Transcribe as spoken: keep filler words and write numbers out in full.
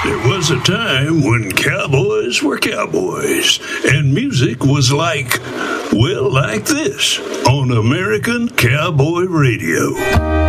There was a time when cowboys were cowboys, and music was like, well, like this on American Cowboy Radio.